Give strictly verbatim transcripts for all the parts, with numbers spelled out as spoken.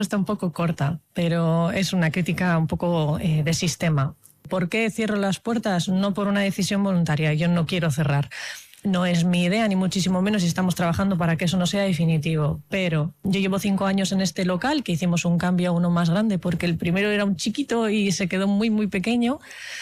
Está un poco corta, pero es una crítica un poco eh, de sistema. ¿Por qué cierro las puertas? No por una decisión voluntaria, yo no quiero cerrar. No es mi idea, ni muchísimo menos, y estamos trabajando para que eso no sea definitivo. Pero yo llevo cinco años en este local, que hicimos un cambio a uno más grande, porque el primero era un chiquito y se quedó muy, muy pequeño.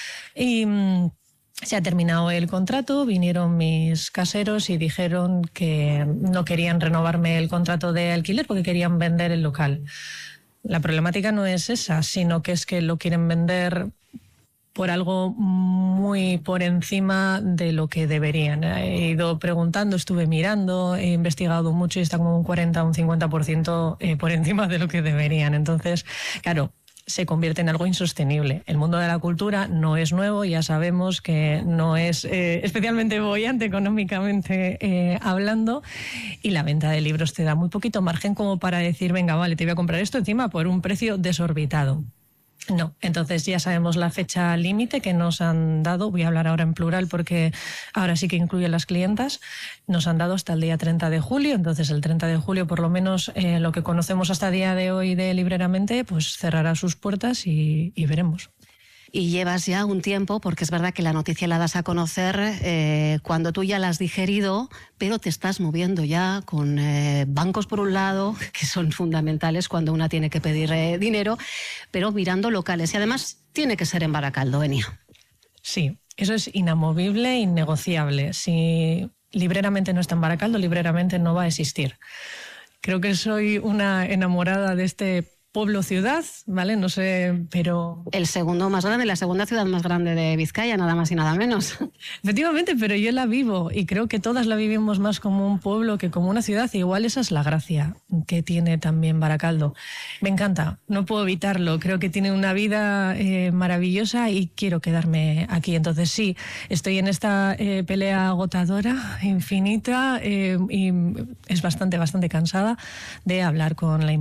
Y mmm, se ha terminado el contrato, vinieron mis caseros y dijeron que no querían renovarme el contrato de alquiler porque querían vender el local. La problemática no es esa, sino que es que lo quieren vender por algo muy por encima de lo que deberían. He ido preguntando, estuve mirando, he investigado mucho y está como un cuarenta o un cincuenta por ciento eh, por encima de lo que deberían. Entonces, claro, se convierte en algo insostenible. El mundo de la cultura no es nuevo, ya sabemos que no es eh, especialmente boyante económicamente eh, hablando, y la venta de libros te da muy poquito margen como para decir, venga, vale, te voy a comprar esto encima por un precio desorbitado. No, entonces ya sabemos la fecha límite que nos han dado, voy a hablar ahora en plural porque ahora sí que incluye a las clientas, nos han dado hasta el día treinta de julio, entonces el treinta de julio por lo menos eh, lo que conocemos hasta el día de hoy de Libreramente pues cerrará sus puertas y, y veremos. Y llevas ya un tiempo, porque es verdad que la noticia la das a conocer eh, cuando tú ya la has digerido, pero te estás moviendo ya con eh, bancos por un lado, que son fundamentales cuando una tiene que pedir eh, dinero, pero mirando locales. Y además tiene que ser en Baracaldo, Enia. Sí, eso es inamovible, innegociable. Si Libreramente no está en Baracaldo, Libreramente no va a existir. Creo que soy una enamorada de este pueblo-ciudad, ¿vale? No sé, pero... El segundo más grande, la segunda ciudad más grande de Vizcaya, nada más y nada menos. Efectivamente, pero yo la vivo y creo que todas la vivimos más como un pueblo que como una ciudad. Igual esa es la gracia que tiene también Baracaldo. Me encanta, no puedo evitarlo. Creo que tiene una vida eh, maravillosa y quiero quedarme aquí. Entonces sí, estoy en esta eh, pelea agotadora, infinita, eh, y es bastante, bastante cansada de hablar con la